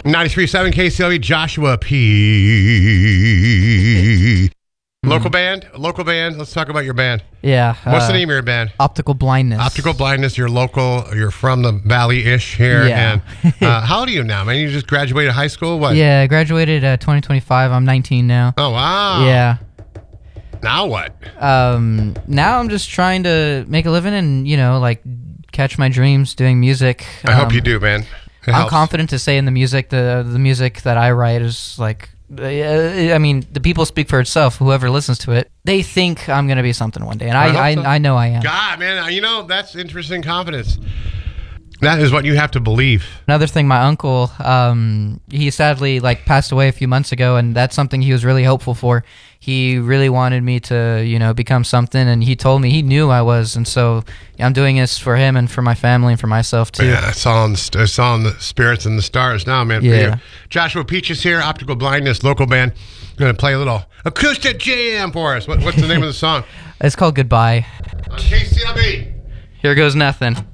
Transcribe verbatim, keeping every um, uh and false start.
ninety-three point seven K C L V, Joshua P. Local band? Local band? Let's talk about your band. Yeah. What's uh, the name of your band? Optical Blindness. Optical Blindness. You're local. You're from the Valley-ish here. Yeah. And, uh, how old are you now, man? You just graduated high school? What? Yeah, I graduated uh, twenty twenty-five. I'm nineteen now. Oh, wow. Yeah. Now what? Um, now I'm just trying to make a living and, you know, like catch my dreams doing music. I um, hope you do, man. It I'm helps. confident to say in the music, the the music that I write is like, uh, I mean, the people speak for itself. Whoever listens to it, they think I'm going to be something one day. And I, I I, hope so. I know I am. God, man, you know, that's interesting confidence. That is what you have to believe. Another thing, my uncle, um, he sadly like passed away a few months ago, and that's something he was really hopeful for. He really wanted me to, you know, become something, and he told me he knew I was, and so I'm doing this for him and for my family and for myself too. Yeah, it's all, in, it's all in the spirits and the stars now, man, for Yeah. you. Joshua Peaches here, Optical Blindness, local band. Going to play a little acoustic jam for us. What, what's the name of the song? It's called Goodbye. On K C L V. Here goes nothing.